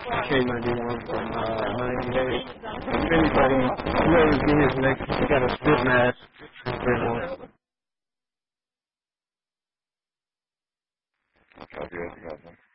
K91 from 98. If anybody knows me his next, he's got a spit match. Copy,